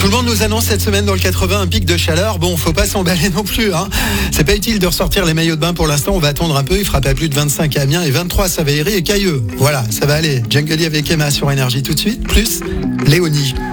le monde nous annonce cette semaine dans le 80 un pic de chaleur. Bon, faut pas s'emballer non plus, hein. C'est pas utile de ressortir les maillots de bain pour l'instant. On va attendre un peu. Il fera pas plus de 25 à Amiens et 23 à Savairy et Cailleux. Voilà, ça va aller. Jungle avec Emma sur Énergie tout de suite. Plus Léonie.